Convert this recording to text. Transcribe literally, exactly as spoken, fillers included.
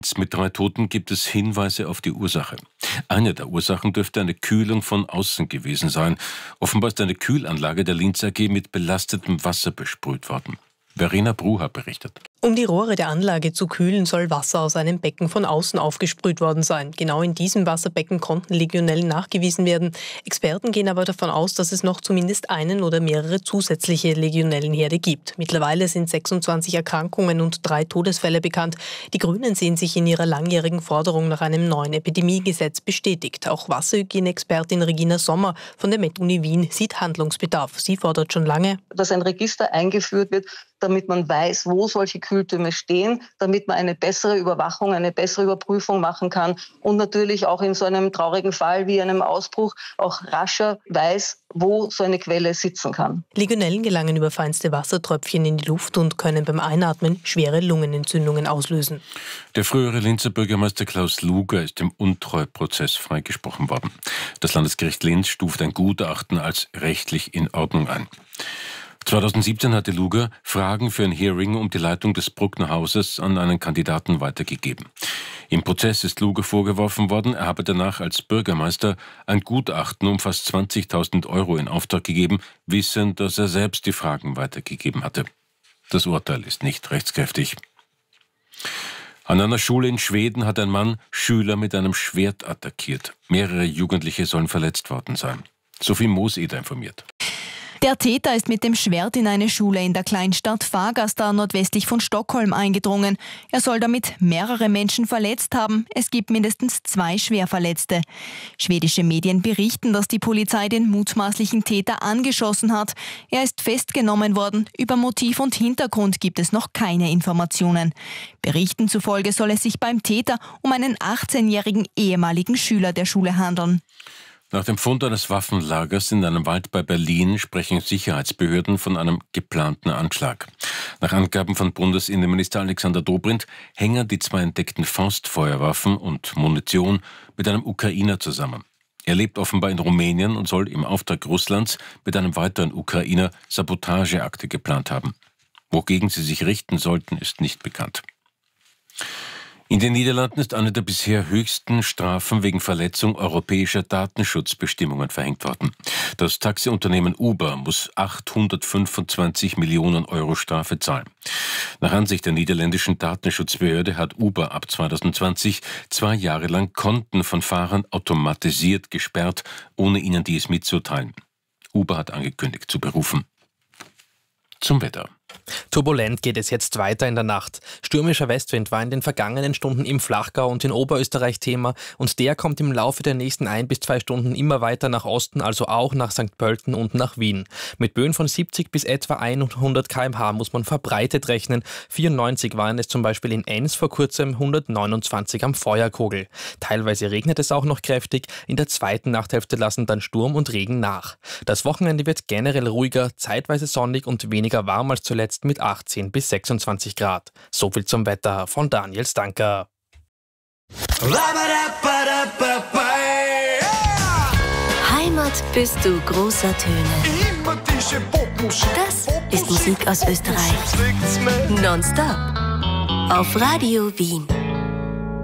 Mit drei Toten gibt es Hinweise auf die Ursache. Eine der Ursachen dürfte eine Kühlung von außen gewesen sein. Offenbar ist eine Kühlanlage der Linz A G mit belastetem Wasser besprüht worden. Verena Brucher berichtet. Um die Rohre der Anlage zu kühlen, soll Wasser aus einem Becken von außen aufgesprüht worden sein. Genau in diesem Wasserbecken konnten Legionellen nachgewiesen werden. Experten gehen aber davon aus, dass es noch zumindest einen oder mehrere zusätzliche Legionellenherde gibt. Mittlerweile sind sechsundzwanzig Erkrankungen und drei Todesfälle bekannt. Die Grünen sehen sich in ihrer langjährigen Forderung nach einem neuen Epidemiegesetz bestätigt. Auch Wasserhygieneexpertin Regina Sommer von der MedUni Wien sieht Handlungsbedarf. Sie fordert schon lange, dass ein Register eingeführt wird, damit man weiß, wo solche Kühltürme stehen, damit man eine bessere Überwachung, eine bessere Überprüfung machen kann und natürlich auch in so einem traurigen Fall wie einem Ausbruch auch rascher weiß, wo so eine Quelle sitzen kann. Legionellen gelangen über feinste Wassertröpfchen in die Luft und können beim Einatmen schwere Lungenentzündungen auslösen. Der frühere Linzer Bürgermeister Klaus Luger ist im Untreuprozess freigesprochen worden. Das Landesgericht Linz stuft ein Gutachten als rechtlich in Ordnung ein. zweitausendsiebzehn hatte Luger Fragen für ein Hearing um die Leitung des Bruckner Hauses an einen Kandidaten weitergegeben. Im Prozess ist Luger vorgeworfen worden, er habe danach als Bürgermeister ein Gutachten um fast zwanzigtausend Euro in Auftrag gegeben, wissend, dass er selbst die Fragen weitergegeben hatte. Das Urteil ist nicht rechtskräftig. An einer Schule in Schweden hat ein Mann Schüler mit einem Schwert attackiert. Mehrere Jugendliche sollen verletzt worden sein. Sophie Mooseder informiert. Der Täter ist mit dem Schwert in eine Schule in der Kleinstadt Fagersta nordwestlich von Stockholm eingedrungen. Er soll damit mehrere Menschen verletzt haben. Es gibt mindestens zwei Schwerverletzte. Schwedische Medien berichten, dass die Polizei den mutmaßlichen Täter angeschossen hat. Er ist festgenommen worden. Über Motiv und Hintergrund gibt es noch keine Informationen. Berichten zufolge soll es sich beim Täter um einen achtzehnjährigen ehemaligen Schüler der Schule handeln. Nach dem Fund eines Waffenlagers in einem Wald bei Berlin sprechen Sicherheitsbehörden von einem geplanten Anschlag. Nach Angaben von Bundesinnenminister Alexander Dobrindt hängen die zwei entdeckten Faustfeuerwaffen und Munition mit einem Ukrainer zusammen. Er lebt offenbar in Rumänien und soll im Auftrag Russlands mit einem weiteren Ukrainer Sabotageakte geplant haben. Wogegen sie sich richten sollten, ist nicht bekannt. In den Niederlanden ist eine der bisher höchsten Strafen wegen Verletzung europäischer Datenschutzbestimmungen verhängt worden. Das Taxiunternehmen Uber muss achthundertfünfundzwanzig Millionen Euro Strafe zahlen. Nach Ansicht der niederländischen Datenschutzbehörde hat Uber ab zweitausendzwanzig zwei Jahre lang Konten von Fahrern automatisiert gesperrt, ohne ihnen dies mitzuteilen. Uber hat angekündigt zu berufen. Zum Wetter. Turbulent geht es jetzt weiter in der Nacht. Stürmischer Westwind war in den vergangenen Stunden im Flachgau und in Oberösterreich Thema und der kommt im Laufe der nächsten ein bis zwei Stunden immer weiter nach Osten, also auch nach Sankt Pölten und nach Wien. Mit Böen von siebzig bis etwa hundert Kilometer pro Stunde muss man verbreitet rechnen. vierundneunzig waren es zum Beispiel in Enns, vor kurzem hundertneunundzwanzig am Feuerkogel. Teilweise regnet es auch noch kräftig, in der zweiten Nachthälfte lassen dann Sturm und Regen nach. Das Wochenende wird generell ruhiger, zeitweise sonnig und weniger warm als zuletzt mit achtzehn bis sechsundzwanzig Grad. So viel zum Wetter von Daniel Stanker. Heimat bist du großer Töne. Das ist Musik aus Österreich. Nonstop auf Radio Wien.